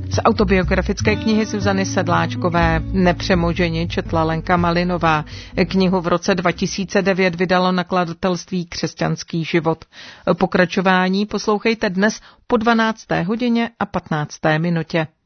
Z autobiografické knihy Zuzany Sedláčkové Nepřemoženi četla Lenka Malinová. Knihu v roce 2009 vydalo nakladatelství Křesťanský život. Pokračování poslouchejte dnes po 12. hodině a 15. minutě.